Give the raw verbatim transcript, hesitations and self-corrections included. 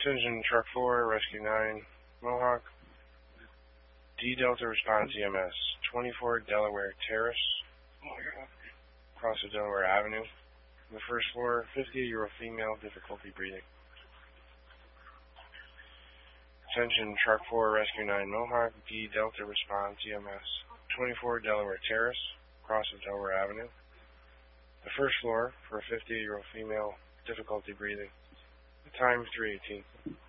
Attention Truck four, Rescue nine, Mohawk. D Delta Response E M S, twenty-four Delaware Terrace, across of Delaware Avenue. On the first floor, fifty-year-old female, difficulty breathing. Attention Truck four, Rescue nine, Mohawk. D Delta Response E M S, twenty-four Delaware Terrace, across of Delaware Avenue. The first floor for a fifty-year-old female, difficulty breathing. The time three eighteen.